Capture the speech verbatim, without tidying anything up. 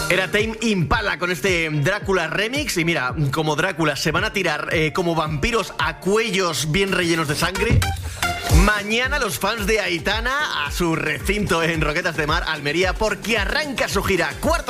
Era Tame Impala con este Drácula remix. Y mira, como Drácula se van a tirar eh, como vampiros a cuellos bien rellenos de sangre. Mañana los fans de Aitana a su recinto en Roquetas de Mar, Almería, porque arranca su gira cuarta